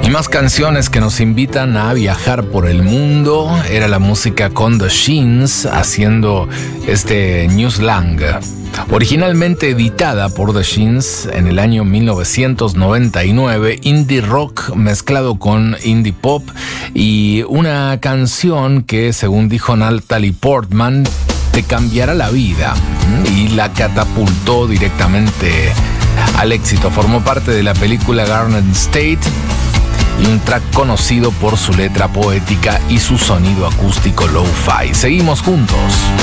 Más canciones que nos invitan a viajar por el mundo. Era la música con The Sheens haciendo este New Slang. Originalmente editada por The Sheens en el año 1999, indie rock mezclado con indie pop y una canción que, según dijo Natalie Portman, te cambiará la vida y la catapultó directamente al éxito. Formó parte de la película Garden State y un track conocido por su letra poética y su sonido acústico lo-fi. Seguimos juntos.